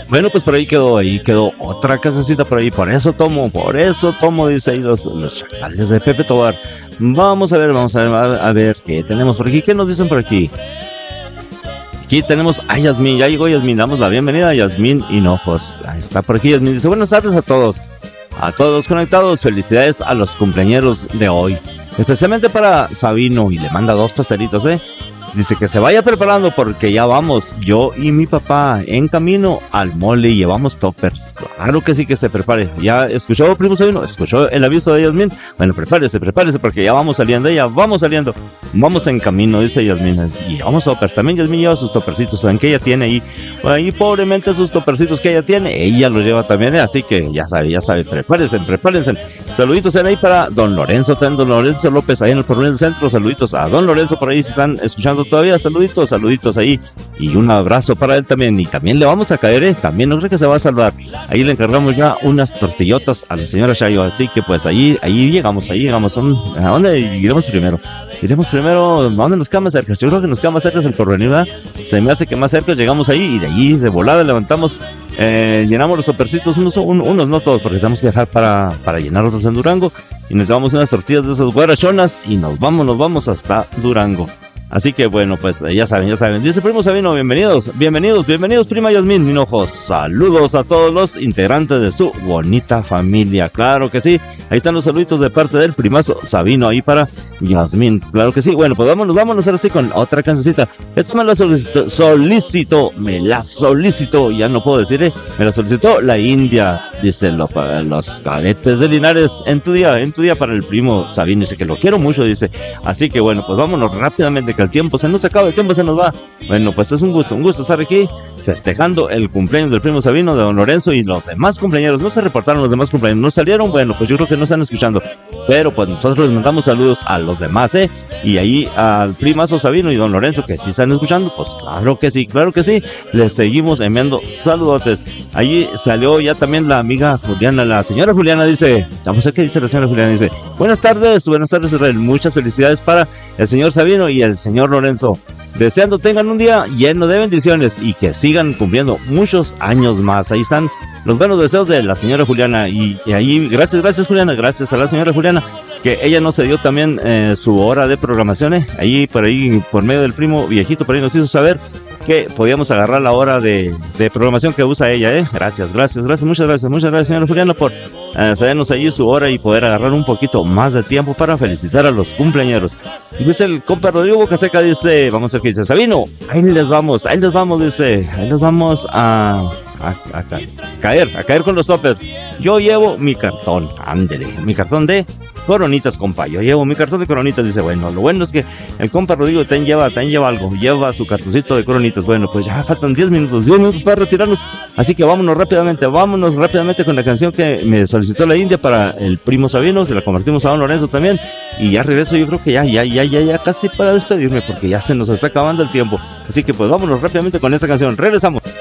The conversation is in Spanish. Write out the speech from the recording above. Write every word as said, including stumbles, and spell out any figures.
Bueno, pues por ahí quedó, ahí quedó otra casecita por ahí. Por eso tomo, por eso tomo, dice ahí los, los chacales de Pepe Tobar. Vamos a ver, vamos a ver, a ver qué tenemos por aquí. ¿Qué nos dicen por aquí? Aquí tenemos a Yasmín, ya llegó Yasmín, damos la bienvenida a Yasmín Hinojos. Ahí está por aquí Yasmín, dice buenas tardes a todos, a todos conectados, felicidades a los cumpleañeros de hoy, especialmente para Sabino, y le manda dos pastelitos, eh. Dice que se vaya preparando porque ya vamos, yo y mi papá, en camino al mole y llevamos toppers. Claro que sí, que se prepare. ¿Ya escuchó, primo Sabino? ¿Escuchó el aviso de Yasmín? Bueno, prepárese, prepárese porque ya vamos saliendo, ya vamos saliendo. Vamos en camino, dice Yasmín. Y llevamos toppers. También Yasmín lleva sus toppercitos. ¿Saben que ella tiene ahí? Ahí pobremente sus toppercitos que ella tiene, ella los lleva también, ¿eh? Así que ya sabe, ya sabe, prepárense, prepárense. Saluditos en ahí para don Lorenzo, don Lorenzo López ahí en el Porvenir del Centro. Saluditos a don Lorenzo por ahí si están escuchando todavía, saluditos, saluditos ahí, y un abrazo para él también, y también le vamos a caer, ¿eh? También no creo que se va a salvar, ahí le encargamos ya unas tortillotas a la señora Shayo, así que pues ahí, ahí llegamos, ahí llegamos, ¿a dónde iremos primero? Iremos primero, ¿a dónde nos queda más cerca? Yo creo que nos queda más cerca el Porvenir, ¿verdad? Se me hace que más cerca llegamos ahí, y de ahí de volada levantamos, eh, llenamos los topercitos, unos, unos no todos, porque tenemos que dejar para, para llenar otros en Durango, y nos llevamos unas tortillas de esas guarachonas, y nos vamos, nos vamos hasta Durango. Así que bueno, pues ya saben, ya saben. Dice primo Sabino, bienvenidos, bienvenidos, bienvenidos prima Yasmín Hinojos. Saludos a todos los integrantes de su bonita familia. Claro que sí. Ahí están los saluditos de parte del primazo Sabino ahí para Yasmín. Claro que sí. Bueno, pues vámonos, vámonos ahora sí con otra cancioncita. Esta me la solicitó, solicitó, me la solicitó, ya no puedo decir, ¿eh? Me la solicitó la India. Dice lo, para los cadetes de Linares en tu día, en tu día para el primo Sabino. Dice que lo quiero mucho, dice. Así que bueno, pues vámonos rápidamente, que el tiempo se nos acaba, el tiempo se nos va. Bueno, pues es un gusto, un gusto estar aquí festejando el cumpleaños del primo Sabino, de don Lorenzo y los demás cumpleaños. No se reportaron los demás cumpleaños, no salieron, bueno, pues yo creo que no están escuchando, pero pues nosotros les mandamos saludos a los demás, eh, y ahí al primazo Sabino y don Lorenzo, que sí están escuchando, pues claro que sí, claro que sí, les seguimos enviando saludotes. Allí salió ya también la amiga Juliana, la señora Juliana, dice, vamos a ver qué dice la señora Juliana, dice, buenas tardes, buenas tardes Israel, muchas felicidades para el señor Sabino y el señor Lorenzo, deseando tengan un día lleno de bendiciones y que sigan cumpliendo muchos años más. Ahí están los buenos deseos de la señora Juliana, y, y ahí, gracias, gracias Juliana, gracias a la señora Juliana, que ella nos dio también eh, su hora de programación, eh, ahí por ahí, por medio del primo viejito, por ahí nos hizo saber que podíamos agarrar la hora de, de programación que usa ella, eh. Gracias, gracias, gracias, muchas gracias, muchas gracias señora Juliana por eh, sabernos allí su hora y poder agarrar un poquito más de tiempo para felicitar a los cumpleañeros. Dice el compa Rodrigo Caseca, dice, vamos a ver qué dice Sabino, ahí les vamos, ahí les vamos, dice, ahí les vamos a, a, a ca caer, a caer con los toppers. Yo llevo mi cartón, ándele, mi cartón de coronitas, compa, yo llevo mi cartón de coronitas, dice, bueno, lo bueno es que el compa Rodrigo también lleva, también lleva algo, lleva su cartoncito de coronitas. Bueno, pues ya faltan diez minutos, diez minutos para retirarnos, así que vámonos rápidamente, vámonos rápidamente con la canción que me solicitó la India para el primo Sabino, se la compartimos a don Lorenzo también, y ya regreso, yo creo que ya, ya, ya, ya, ya casi para despedirme, porque ya se nos está acabando el tiempo, así que pues vámonos rápidamente con esta canción, regresamos.